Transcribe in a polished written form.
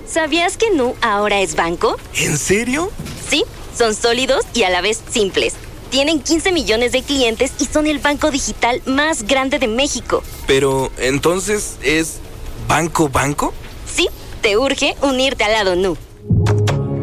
¿Sabías que Nu ahora es banco? ¿En serio? Sí, son sólidos y a la vez simples. Tienen 15 millones de clientes y son el banco digital más grande de México. Pero, ¿entonces es banco? Sí, te urge unirte al lado Nu.